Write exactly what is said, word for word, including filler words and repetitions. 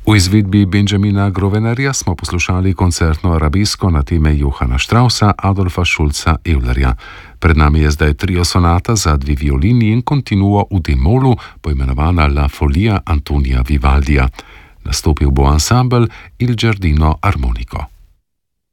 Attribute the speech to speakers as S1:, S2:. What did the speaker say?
S1: V izvedbi Benjamina Grovenarja smo poslušali koncertno arabesko na teme Johana Straussa, Adolfa Schulza, Eulerja. Pred nami je zdaj trio sonata za dve violini in continuo v D-molu, poimenovana La Folia Antonia Vivaldija. Nastopil bo ansambel Il Giardino Armonico.